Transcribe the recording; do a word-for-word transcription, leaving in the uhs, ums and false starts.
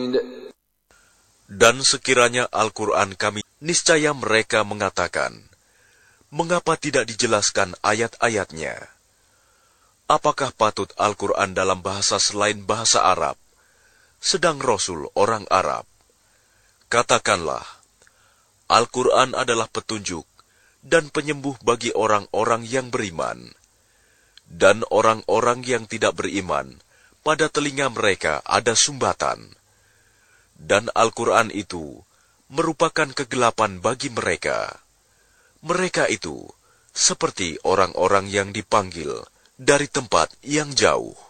Dan sekiranya Al-Quran kami, niscaya mereka mengatakan, mengapa tidak dijelaskan ayat-ayatnya? Apakah patut Al-Quran dalam bahasa selain bahasa Arab, sedang Rasul orang Arab? Katakanlah, Al-Quran adalah petunjuk dan penyembuh bagi orang-orang yang beriman. Dan orang-orang yang tidak beriman, pada telinga mereka ada sumbatan. Dan Al-Quran itu merupakan kegelapan bagi mereka. Mereka itu seperti orang-orang yang dipanggil dari tempat yang jauh.